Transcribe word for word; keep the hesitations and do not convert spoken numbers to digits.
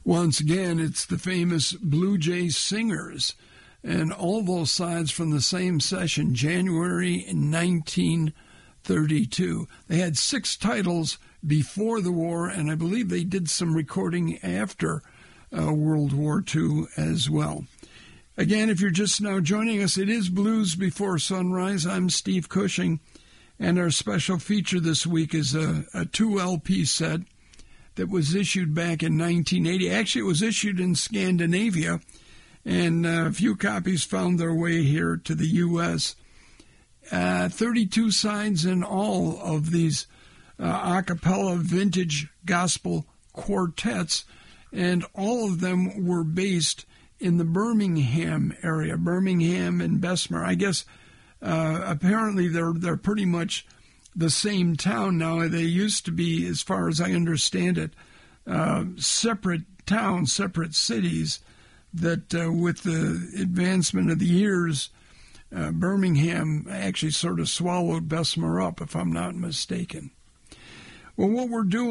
Once again, it's the famous Blue Jay Singers, and all those sides from the same session, January nineteen thirty-two. They had six titles before the war, and I believe they did some recording after uh, World War Two as well. Again, if you're just now joining us, it is Blues Before Sunrise. I'm Steve Cushing, and our special feature this week is a, a two L P set that was issued back in nineteen eighty. Actually, it was issued in Scandinavia, and uh, a few copies found their way here to the U S Uh, thirty-two sides in all of these uh, a cappella vintage gospel quartets, and all of them were based in the Birmingham area, Birmingham and Bessemer. I guess uh, apparently they're they're pretty much the same town now. They used to be, as far as I understand it, uh, separate towns, separate cities, that uh, with the advancement of the years, uh, Birmingham actually sort of swallowed Bessemer up, if I'm not mistaken. Well, what we're doing